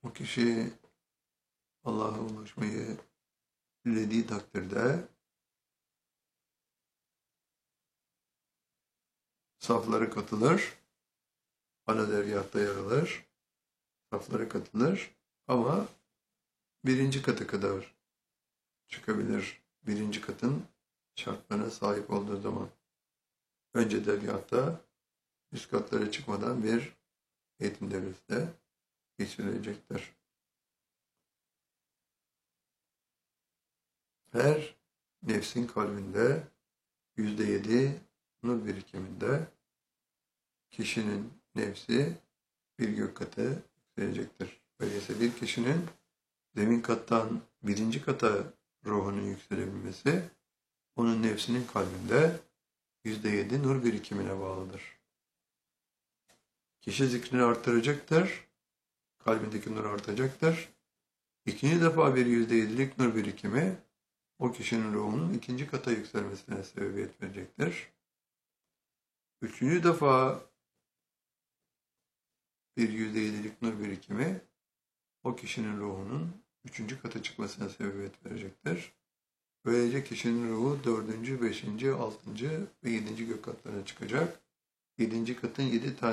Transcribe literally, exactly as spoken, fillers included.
O kişi Allah'a ulaşmayı dilediği takdirde saflara katılır, ana dergâhta yer alır, saflara katılır ama birinci kata kadar çıkabilir. Birinci katın şartlarına sahip olduğu zaman. Önce dergâhta üst katlara çıkmadan bir eğitim devresi de geçirilecektir. Her nefsin kalbinde yüzde yedi nur birikiminde kişinin nefsi bir gök katı yükselecektir. Öyleyse bir kişinin zemin kattan birinci kata ruhunun yükselebilmesi onun nefsinin kalbinde yüzde yedi nur birikimine bağlıdır. Kişi zikrini arttıracaktır, kalbindeki nur artacaktır. İkinci defa bir yüzde yedilik nur birikimi o kişinin ruhunun ikinci kata yükselmesine sebebiyet verecektir. Üçüncü defa bir yüzde yedilik nur birikimi o kişinin ruhunun üçüncü kata çıkmasına sebebiyet verecektir. Böylece kişinin ruhu dördüncü, beşinci, altıncı ve yedinci gök katlarına çıkacak. Yedinci katın yedi tane